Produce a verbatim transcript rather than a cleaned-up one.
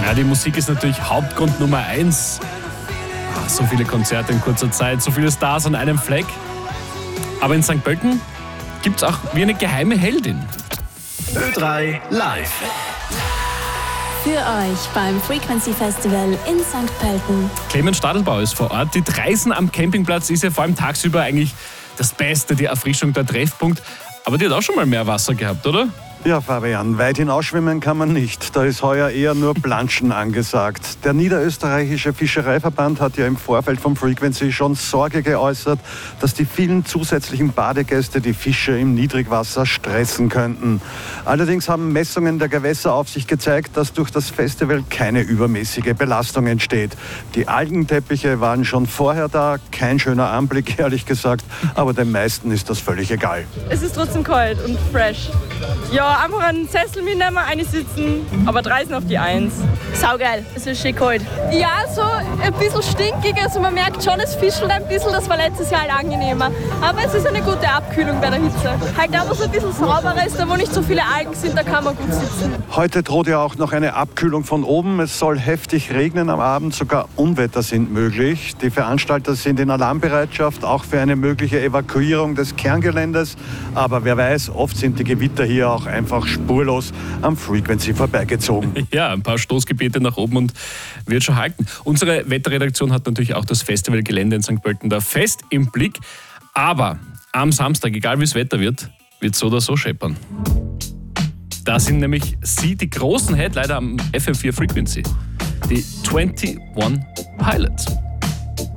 Ja, die Musik ist natürlich Hauptgrund Nummer eins. Ach, so viele Konzerte in kurzer Zeit, so viele Stars an einem Fleck. Aber in Sankt Pölten gibt es auch wie eine geheime Heldin. Ö drei live. Für euch beim Frequency Festival in Sankt Pölten. Clemens Stadelbauer ist vor Ort. Die Dreisen am Campingplatz ist ja vor allem tagsüber eigentlich das Beste, die Erfrischung, der Treffpunkt. Aber die hat auch schon mal mehr Wasser gehabt, oder? Ja, Fabian, weit hinausschwimmen kann man nicht. Da ist heuer eher nur Planschen angesagt. Der Niederösterreichische Fischereiverband hat ja im Vorfeld vom Frequency schon Sorge geäußert, dass die vielen zusätzlichen Badegäste die Fische im Niedrigwasser stressen könnten. Allerdings haben Messungen der Gewässeraufsicht gezeigt, dass durch das Festival keine übermäßige Belastung entsteht. Die Algenteppiche waren schon vorher da, kein schöner Anblick, ehrlich gesagt, aber den meisten ist das völlig egal. Es ist trotzdem kalt und fresh. Ja, einfach einen Sessel mitnehmen, eine sitzen, aber dreisen auf die Eins. Saugeil, es ist schön kalt. Ja, so ein bisschen stinkig, also man merkt schon, es fischelt ein bisschen, das war letztes Jahr halt angenehmer. Aber es ist eine gute Abkühlung bei der Hitze. Halt aber so ein bisschen sauberer ist, da wo nicht so viele Algen sind, da kann man gut sitzen. Heute droht ja auch noch eine Abkühlung von oben. Es soll heftig regnen am Abend, sogar Unwetter sind möglich. Die Veranstalter sind in Alarmbereitschaft, auch für eine mögliche Evakuierung des Kerngeländes. Aber wer weiß, oft sind die Gewitter hier auch einfach spurlos am Frequency vorbeigezogen. Ja, ein paar Stoßgebete nach oben und wird schon halten. Unsere Wetterredaktion hat natürlich auch das Festivalgelände in Sankt Pölten da fest im Blick. Aber am Samstag, egal wie das Wetter wird, wird so oder so scheppern. Da sind nämlich sie, die großen Headliner am F M vier Frequency, die einundzwanzig Pilots.